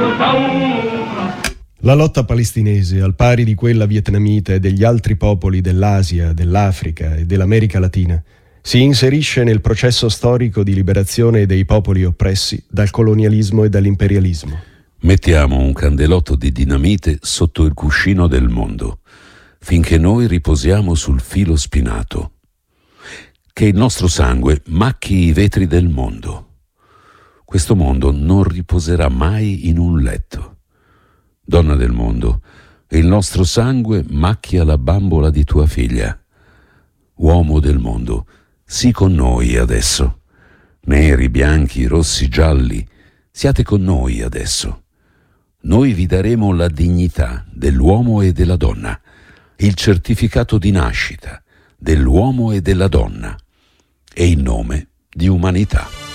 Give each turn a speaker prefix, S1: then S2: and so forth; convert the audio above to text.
S1: La lotta palestinese, al pari di quella vietnamita e degli altri popoli dell'Asia, dell'Africa e dell'America Latina, si inserisce nel processo storico di liberazione dei popoli oppressi dal colonialismo e dall'imperialismo.
S2: Mettiamo un candelotto di dinamite sotto il cuscino del mondo, finché noi riposiamo sul filo spinato. Che il nostro sangue macchi i vetri del mondo. Questo mondo non riposerà mai in un letto. Donna del mondo, il nostro sangue macchia la bambola di tua figlia. Uomo del mondo, sii con noi adesso. Neri, bianchi, rossi, gialli, siate con noi adesso. Noi vi daremo la dignità dell'uomo e della donna, il certificato di nascita dell'uomo e della donna e il nome di umanità.